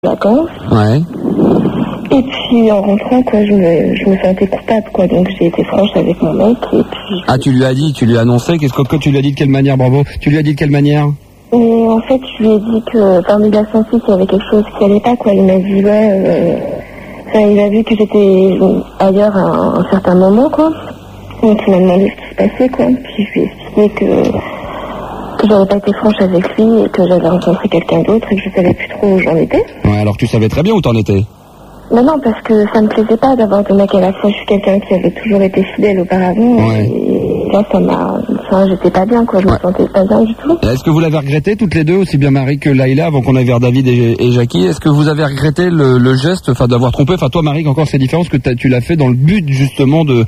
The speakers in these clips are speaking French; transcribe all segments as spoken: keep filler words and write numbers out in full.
vacances. Ouais. Et puis en rentrant, quoi, je me, je me sentais coupable, quoi. Donc j'ai été franche avec mon mec. Et puis. Ah, tu lui as dit, tu lui as annoncé. Qu'est-ce que, que tu lui as dit de quelle manière, bravo? Tu lui as dit de quelle manière? Et en fait, je lui ai dit que, enfin, il a senti qu'il y avait quelque chose qui allait pas, quoi. Il m'a dit, ouais, euh, enfin, il a vu que j'étais ailleurs à un, un certain moment, quoi. Donc il m'a demandé ce qui se passait, quoi. Puis je lui ai expliqué que, que j'avais pas été franche avec lui et que j'avais rencontré quelqu'un d'autre et que je savais plus trop où j'en étais. Ouais, alors tu savais très bien où t'en étais. Mais non, parce que ça me plaisait pas d'avoir deux mecs à la fois. Je suis quelqu'un qui avait toujours été fidèle auparavant. Ouais. Et là, ça m'a... Enfin, j'étais pas bien, quoi. Je Ouais. me sentais pas bien du tout. Et est-ce que vous l'avez regretté toutes les deux, aussi bien Marie que Laïla, avant qu'on aille vers David et, et Jackie? Est-ce que vous avez regretté le, le geste, enfin, d'avoir trompé? Enfin, toi, Marie, encore c'est différent, parce que t'as- tu l'as fait dans le but, justement, de...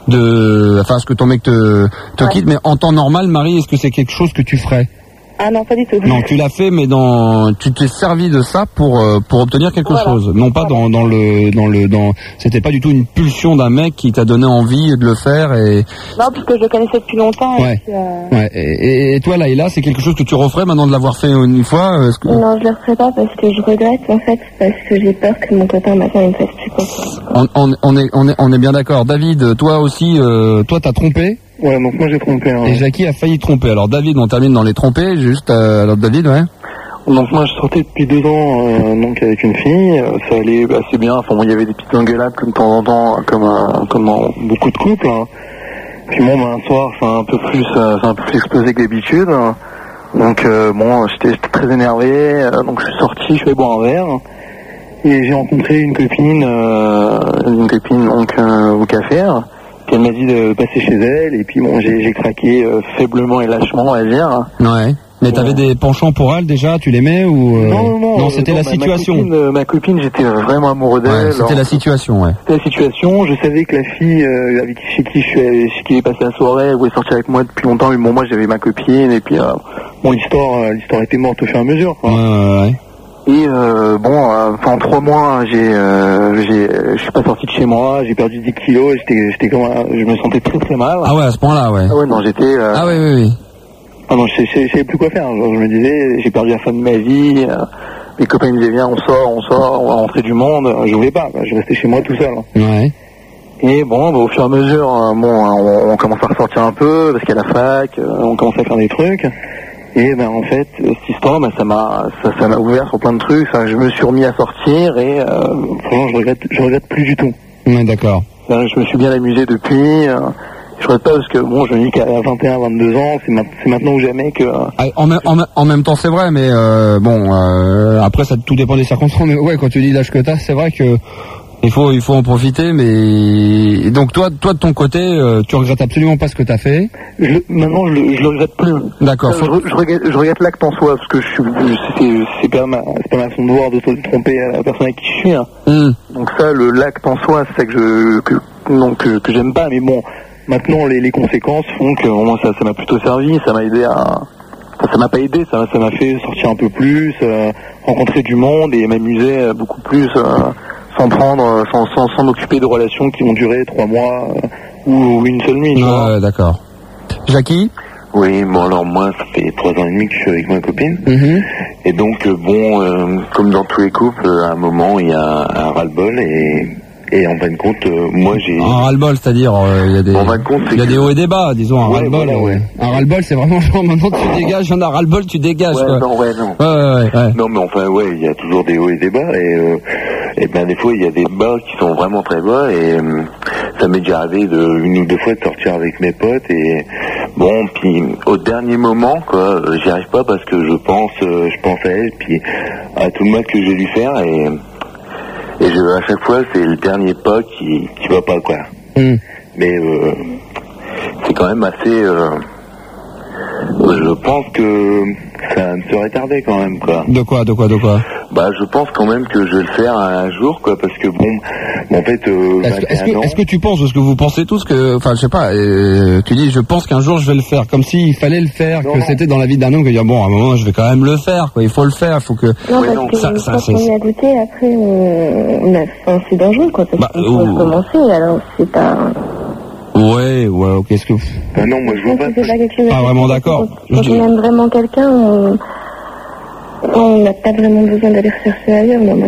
de enfin, ce que ton mec te, te Ouais. quitte. Mais en temps normal, Marie, est-ce que c'est quelque chose que tu ferais? Ah non, pas du tout. Non, tu l'as fait, mais dans, tu t'es servi de ça pour euh, pour obtenir quelque Voilà. chose, non pas Voilà. dans dans le dans le dans. C'était pas du tout une pulsion d'un mec qui t'a donné envie de le faire et. Non, puisque je le connaissais depuis longtemps. Ouais. Et puis, euh... Ouais. Et, et toi, Laïla, c'est quelque chose que tu referais maintenant de l'avoir fait une fois? Est-ce que... Non, je le referai pas parce que je regrette, en fait, parce que j'ai peur que mon copain, maintenant, il me fasse plus confiance. on, on, on est on est on est bien d'accord. David, toi aussi, euh, toi t'as trompé Ouais, donc moi j'ai trompé. Hein. et Jackie a failli tromper. Alors David, on termine dans les trompés. Juste, euh, alors David, ouais. Donc moi je sortais depuis deux ans euh, donc avec une fille, euh, ça allait assez bien, enfin bon, il y avait des petites engueulades comme de temps en temps, comme, euh, comme dans beaucoup de couples. Hein. Puis bon, ben, un soir ça a un peu plus, euh, ça a un peu plus explosé que d'habitude. Hein. Donc euh, bon, j'étais j'étais très énervé, euh, donc je suis sorti, je suis allé boire un verre. Et j'ai rencontré une copine, euh, une copine donc euh, au café. Hein. Puis elle m'a dit de passer chez elle, et puis bon, j'ai j'ai craqué euh, faiblement et lâchement, on va dire. Ouais. Mais t'avais Ouais. des penchants pour elle déjà, tu l'aimais ou euh... Non, non, non. Non, c'était euh, la ma- situation. Ma copine, euh, ma copine, j'étais vraiment amoureux d'elle. Ouais, c'était Alors, la situation, ouais. C'était la situation. Je savais que la fille euh, avec chez qui je suis, allé- chez qui est passé la soirée, elle voulait sortir avec moi depuis longtemps. Mais bon, moi, j'avais ma copine et puis euh, bon, l'histoire, euh, l'histoire était morte au fur et à mesure. Quoi. Ouais, ouais, ouais. Et euh, bon, euh, enfin, en trois mois, j'ai, euh, j'ai, je suis pas sorti de chez moi. J'ai perdu dix kilos. J'étais, j'étais comme, un- je me sentais très très mal. Ah ouais, à ce point-là, ouais. Ah ouais, non, j'étais. Euh, Ah oui, oui, oui. Ah non, je, je, je savais plus quoi faire. Genre, je me disais, j'ai perdu la fin de ma vie. Euh, mes copains me disaient, viens, on sort, on sort, on va rentrer du monde. Je voulais pas, quoi. Je restais chez moi tout seul. Ouais. Et bon, bah, au fur et à mesure, euh, bon, on, on commence à ressortir un peu parce qu'il y a la fac, euh, on commence à faire des trucs. Et ben en fait, cette histoire, ben, ça m'a, ça, ça m'a ouvert sur plein de trucs. Enfin, je me suis remis à sortir et euh, franchement, je regrette, je regrette plus du tout. Ouais, d'accord. Enfin, je me suis bien amusé depuis. Euh, je regrette pas parce que bon, je me dis qu'à vingt et un, vingt-deux ans, c'est, ma- c'est maintenant ou jamais que. Euh, Ah, En, même- en, même- en même temps, c'est vrai, mais euh, bon, euh, après, ça tout dépend des circonstances. Mais ouais, quand tu dis l'âge que t'as, c'est vrai que il faut, il faut en profiter. Mais et donc toi, toi de ton côté, euh, tu regrettes absolument pas ce que t'as fait. je, maintenant, je, le- je le regrette plus. D'accord. Je, Faut... je regrette, je regrette l'acte en soi parce que je suis, je- c'est, c'est pas ma, c'est pas ma façon de voir de se tromper à la personne avec qui je suis. Hein. Hum. Donc ça, le l'acte en soi, c'est ça que je, que, non, que, que j'aime pas. Mais bon, maintenant, les, les conséquences font que moi, ça, ça m'a plutôt servi. Ça m'a aidé à, enfin, ça m'a pas aidé. Ça, ça m'a fait sortir un peu plus, euh, rencontrer du monde et m'amuser euh, beaucoup plus, euh, sans prendre, euh, sans, sans, sans m'occuper de relations qui vont durer trois mois euh, ou une seule nuit. Tu vois. Ouais, d'accord. Jackie. Oui, bon alors moi ça fait trois ans et demi que je suis avec ma copine Mhm. et donc euh, bon euh, comme dans tous les couples euh, à un moment il y a un ras-le-bol et, et en fin de compte euh, moi j'ai Un ras-le-bol, c'est-à-dire euh, il y a des, En fin de compte, c'est il y a que- des hauts et des bas, disons un Ouais, ras-le-bol. voilà, ouais. euh, Un ras-le-bol, c'est vraiment genre maintenant tu dégages, un ras-le-bol, tu dégages. ouais, quoi. non ouais non Ouais, ouais, ouais, ouais. non mais enfin ouais il y a toujours des hauts et des bas et euh, et ben des fois il y a des bas qui sont vraiment très bas et euh, ça m'est déjà arrivé de une ou deux fois de sortir avec mes potes et bon puis au dernier moment quoi euh, j'y arrive pas parce que je pense euh, je pense à elle puis à tout le mal que je vais lui faire et et je, à chaque fois c'est le dernier pas qui qui va pas quoi Hum. mais euh, c'est quand même assez euh, je pense que ça me serait tardé quand même quoi. De quoi, de quoi, de quoi Bah, je pense quand même que je vais le faire un jour, quoi, parce que bon, bon, en fait, euh, Est-ce que, est-ce vingt et un que, ans, est-ce que tu penses, parce que vous pensez tous que, enfin, je sais pas, euh, tu dis, je pense qu'un jour je vais le faire, comme s'il fallait le faire, Non, que non. c'était dans la vie d'un homme, que dire bon, à un moment, je vais quand même le faire, quoi, il faut le faire, il faut que. Non, Ouais, parce non, que ça- une ça, fois c'est- qu'on y a goûté, après, on, on a, enfin, c'est dangereux, quoi, parce Bah, qu'on peut euh, recommencer, alors c'est pas... Ouais, ouais, ok, est-ce que. Ah non, moi je Je vois pense pas. que c'est pas quelque chose... Pas vraiment d'accord. Quand, quand Je- on aime vraiment quelqu'un, on on n'a pas vraiment besoin d'aller rechercher ailleurs, non.